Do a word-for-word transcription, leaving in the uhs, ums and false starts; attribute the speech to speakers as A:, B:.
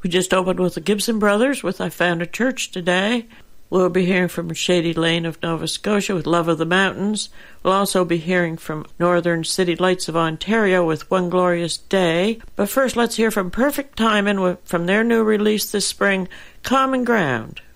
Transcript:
A: We just opened with the Gibson Brothers with I Found a Church Today. We'll be hearing from Shady Lane of Nova Scotia with Love of the Mountains. We'll also be hearing from Northern City Lights of Ontario with One Glorious Day. But first, let's hear from Perfect Timing from their new release this spring, Common Ground.